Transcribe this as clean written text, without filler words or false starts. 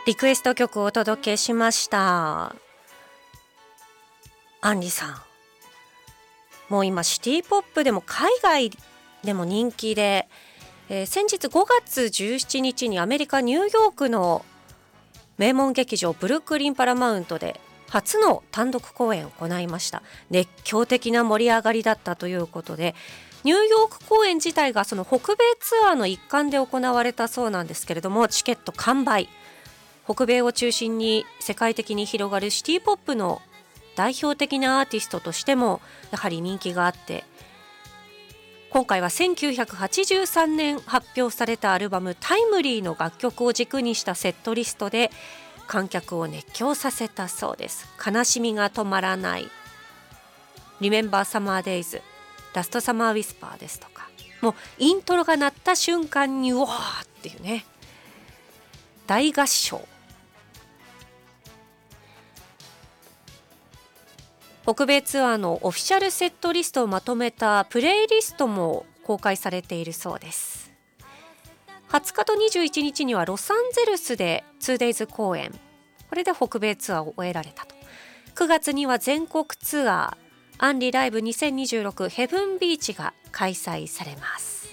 リクエスト曲をお届けしました。アンリさん、もう今シティポップでも海外でも人気で、先日5月17日にアメリカニューヨークの名門劇場ブルックリンパラマウントで初の単独公演を行いました。熱狂的な盛り上がりだったということで、ニューヨーク公演自体がその北米ツアーの一環で行われたそうなんですけれども、チケット完売。北米を中心に世界的に広がるシティポップの代表的なアーティストとしてもやはり人気があって、今回は1983年発表されたアルバムタイムリーの楽曲を軸にしたセットリストで観客を熱狂させたそうです。悲しみが止まらない、リメンバーサマーデイズ、ラストサマーウィスパーですとか、もうイントロが鳴った瞬間にうわーっていうね、大合唱。北米ツアーのオフィシャルセットリストをまとめたプレイリストも公開されているそうです。20日と21日にはロサンゼルスで 2days 公演、これで北米ツアーを終えられたと。9月には全国ツアーアンリライブ2026ヘブンビーチが開催されます。